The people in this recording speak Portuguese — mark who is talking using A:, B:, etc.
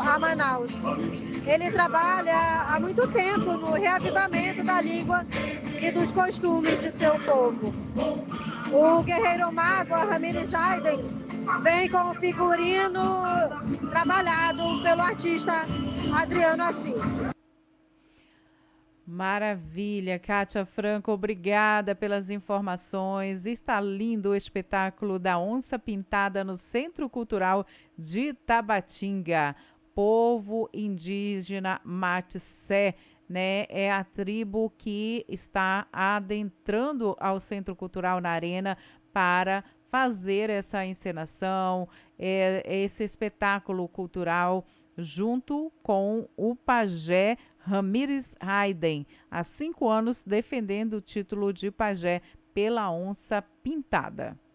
A: a Manaus. Ele trabalha há muito tempo no reavivamento da língua e dos costumes de seu povo. O guerreiro mago Ramires Hayden vem com o figurino trabalhado pelo artista Adriano Assis.
B: Maravilha, Kátia Franco, obrigada pelas informações. Está lindo o espetáculo da Onça Pintada no Centro Cultural de Tabatinga. Povo indígena Matissé, né? É a tribo que está adentrando ao Centro Cultural na Arena para fazer essa encenação, esse espetáculo cultural junto com o pajé Ramires Hayden, há 5 anos defendendo o título de pajé pela Onça Pintada.